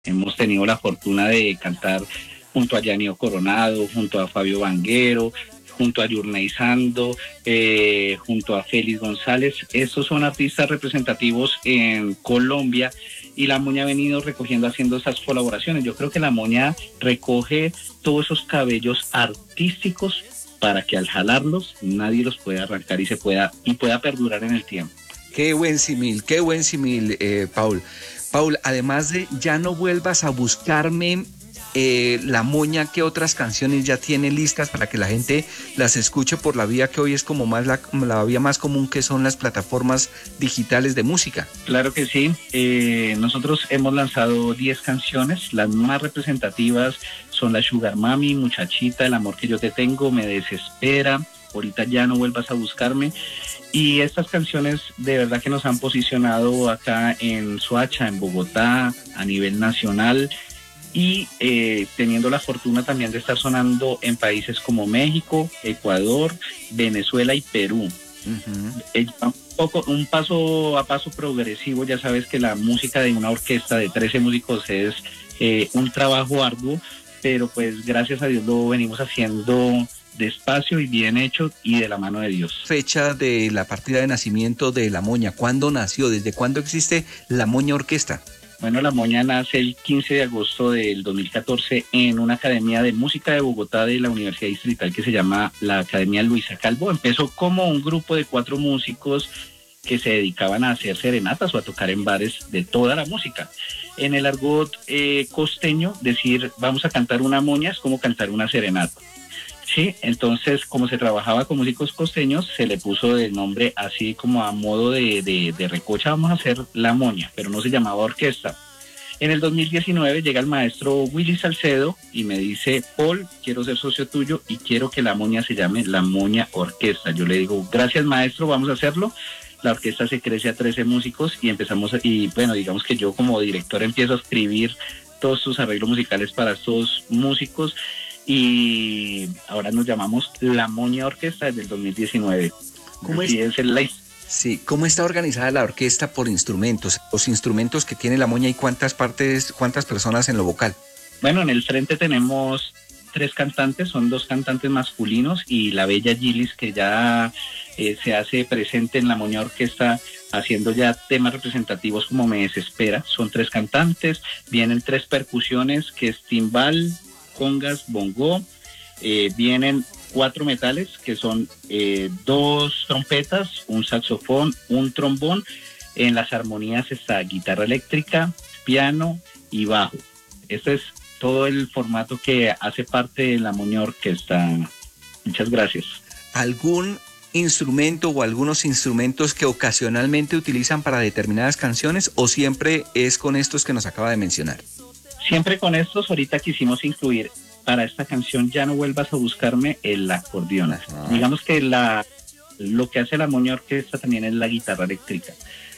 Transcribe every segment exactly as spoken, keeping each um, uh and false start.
Hemos tenido la fortuna de cantar junto a Yanio Coronado, junto a Fabio Vanguero, junto a Yurney Sando, eh, junto a Félix González. Estos son artistas representativos en Colombia y La Moña ha venido recogiendo, haciendo esas colaboraciones. Yo creo que La Moña recoge todos esos cabellos artísticos para que al jalarlos nadie los pueda arrancar y se pueda y pueda perdurar en el tiempo. Qué buen símil, qué buen símil, eh, Paul. Paul, además de Ya no vuelvas a buscarme, eh, La Moña, ¿qué otras canciones ya tiene listas para que la gente las escuche por la vía que hoy es como más la, la vía más común, que son las plataformas digitales de música? Claro que sí. Eh, nosotros hemos lanzado diez canciones. Las más representativas son La Sugar Mami, Muchachita, El amor que yo te tengo, Me desespera, Ahorita ya no vuelvas a buscarme. Y estas canciones de verdad que nos han posicionado acá en Soacha, en Bogotá, a nivel nacional, y eh, teniendo la fortuna también de estar sonando en países como México, Ecuador, Venezuela y Perú. Uh-huh. Eh, un, poco, un paso a paso progresivo. Ya sabes que la música de una orquesta de trece músicos es eh, un trabajo arduo, pero pues gracias a Dios lo venimos haciendo despacio y bien hecho y de la mano de Dios. Fecha de la partida de nacimiento de La Moña. ¿Cuándo nació? ¿Desde cuándo existe La Moña Orquesta? Bueno, La Moña nace el quince de agosto del dos mil catorce en una academia de música de Bogotá de la Universidad Distrital que se llama la Academia Luisa Calvo. Empezó como un grupo de cuatro músicos que se dedicaban a hacer serenatas o a tocar en bares de toda la música. En el argot eh, costeño, decir vamos a cantar una moña es como cantar una serenata. Sí, entonces como se trabajaba con músicos costeños, se le puso el nombre así como a modo de, de, de recocha, vamos a hacer La Moña, pero no se llamaba orquesta. En el dos mil diecinueve llega el maestro Willy Salcedo y me dice, Paul, quiero ser socio tuyo y quiero que La Moña se llame La Moña Orquesta. Yo le digo, gracias maestro, vamos a hacerlo. La orquesta se crece a trece músicos y empezamos, a, y bueno, digamos que yo como director empiezo a escribir todos sus arreglos musicales para estos músicos. Y ahora nos llamamos La Moña Orquesta desde el dos mil diecinueve. ¿Cómo es? es el Sí, ¿cómo está organizada la orquesta por instrumentos? Los instrumentos que tiene La Moña y cuántas partes, cuántas personas en lo vocal. Bueno, en el frente tenemos tres cantantes, son dos cantantes masculinos y la bella Gilis que ya eh, se hace presente en La Moña Orquesta haciendo ya temas representativos como Me Desespera. Son tres cantantes, vienen tres percusiones que es timbal, congas, bongo, eh, vienen cuatro metales que son eh, dos trompetas, un saxofón, un trombón. En las armonías está guitarra eléctrica, piano y bajo. Este es todo el formato que hace parte de La Moña Orquesta. Muchas gracias. ¿Algún instrumento o algunos instrumentos que ocasionalmente utilizan para determinadas canciones o siempre es con estos que nos acaba de mencionar? Siempre con estos. Ahorita quisimos incluir para esta canción Ya no vuelvas a buscarme el acordeón. Ah. Digamos que la, lo que hace La Moña Orquesta también es la guitarra eléctrica.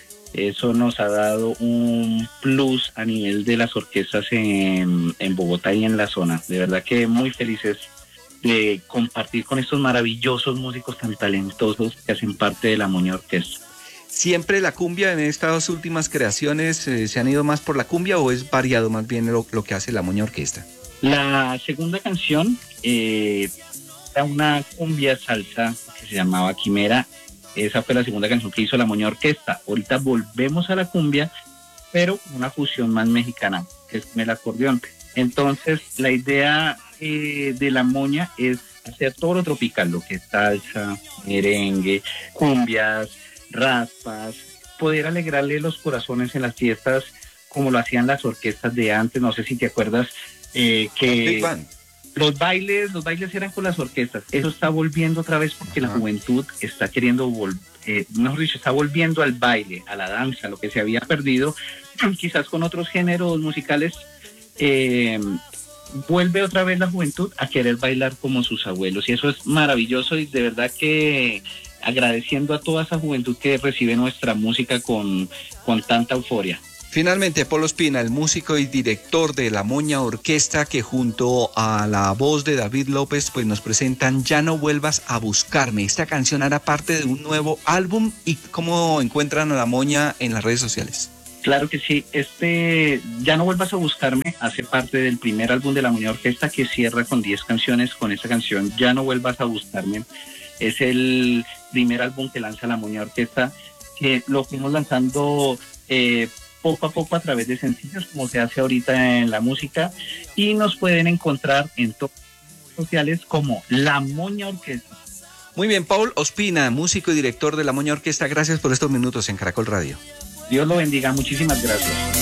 Eso nos ha dado un plus a nivel de las orquestas en, en Bogotá y en la zona. De verdad que muy felices de compartir con estos maravillosos músicos tan talentosos que hacen parte de La Moña Orquesta. ¿Siempre la cumbia en estas últimas creaciones eh, se han ido más por la cumbia o es variado más bien lo, lo que hace La Moña Orquesta? La segunda canción eh, era una cumbia salsa que se llamaba Quimera. Esa fue la segunda canción que hizo La Moña Orquesta. Ahorita volvemos a la cumbia, pero una fusión más mexicana, que es el acordeón. Entonces, la idea eh, de La Moña es hacer todo lo tropical, lo que es salsa, merengue, cumbias, raspas, poder alegrarle los corazones en las fiestas como lo hacían las orquestas de antes. No sé si te acuerdas eh, que los bailes, los bailes eran con las orquestas. Eso está volviendo otra vez porque Ajá. la juventud está queriendo volver, eh, mejor dicho, está volviendo al baile, a la danza, lo que se había perdido, quizás con otros géneros musicales. Eh, vuelve otra vez la juventud a querer bailar como sus abuelos y eso es maravilloso y de verdad que agradeciendo a toda esa juventud que recibe nuestra música con, con tanta euforia. Finalmente, Paul Ospina, el músico y director de La Moña Orquesta, que junto a la voz de David López pues nos presentan Ya no vuelvas a buscarme. Esta canción hará parte de un nuevo álbum. ¿Y cómo encuentran a La Moña en las redes sociales? Claro que sí, este Ya no vuelvas a buscarme hace parte del primer álbum de La Moña Orquesta, que cierra con diez canciones. Con esta canción, Ya no vuelvas a buscarme, es el primer álbum que lanza La Moña Orquesta, que lo fuimos lanzando eh, poco a poco a través de sencillos, como se hace ahorita en la música, y nos pueden encontrar en todas las redes sociales como La Moña Orquesta. Muy bien, Paul Ospina, músico y director de La Moña Orquesta, gracias por estos minutos en Caracol Radio. Dios lo bendiga, muchísimas gracias.